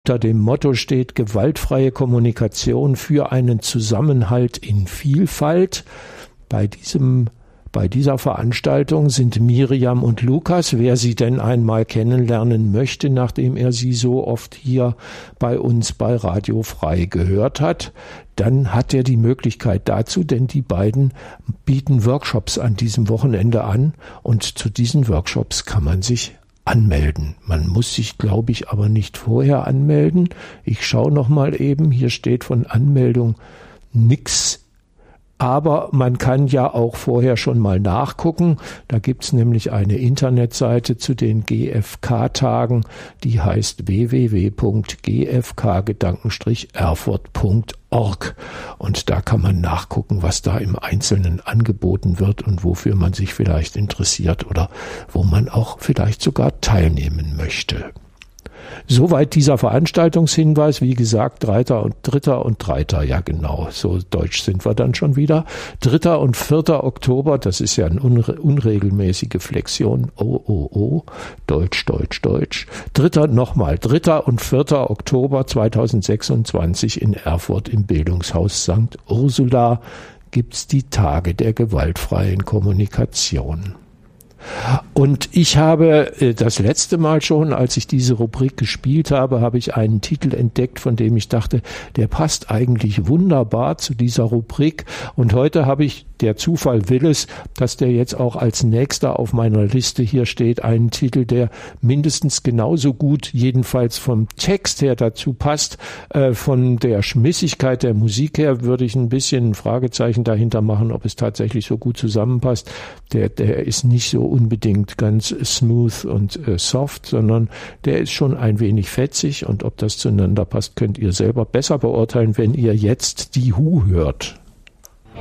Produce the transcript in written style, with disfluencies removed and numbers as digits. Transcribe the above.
unter dem Motto steht gewaltfreie Kommunikation für einen Zusammenhalt in Vielfalt. Bei dieser Veranstaltung sind Miriam und Lukas. Wer sie denn einmal kennenlernen möchte, nachdem er sie so oft hier bei uns bei Radio Frei gehört hat, dann hat er die Möglichkeit dazu, denn die beiden bieten Workshops an diesem Wochenende an und zu diesen Workshops kann man sich anmelden. Man muss sich, glaube ich, aber nicht vorher anmelden. Ich schaue noch mal eben, hier steht von Anmeldung nix. Aber man kann ja auch vorher schon mal nachgucken. Da gibt's nämlich eine Internetseite zu den GfK-Tagen, die heißt www.gfk-erfurt.org. Und da kann man nachgucken, was da im Einzelnen angeboten wird und wofür man sich vielleicht interessiert oder wo man auch vielleicht sogar teilnehmen möchte. Soweit dieser Veranstaltungshinweis, wie gesagt, 3. und 3. Ja genau, so deutsch sind wir dann schon wieder. 3. und 4. Oktober, das ist ja eine unregelmäßige Flexion. Deutsch. 3. und 4. Oktober 2026 in Erfurt im Bildungshaus St. Ursula gibt's die Tage der gewaltfreien Kommunikation. Und ich habe das letzte Mal schon, als ich diese Rubrik gespielt habe, habe ich einen Titel entdeckt, von dem ich dachte, der passt eigentlich wunderbar zu dieser Rubrik. Und heute habe ich, der Zufall will es, dass der jetzt auch als nächster auf meiner Liste hier steht, einen Titel, der mindestens genauso gut, jedenfalls vom Text her dazu passt. Von der Schmissigkeit der Musik her würde ich ein bisschen ein Fragezeichen dahinter machen, ob es tatsächlich so gut zusammenpasst. Der ist nicht so unbedingt ganz smooth und soft, sondern der ist schon ein wenig fetzig und ob das zueinander passt, könnt ihr selber besser beurteilen, wenn ihr jetzt die Who hört.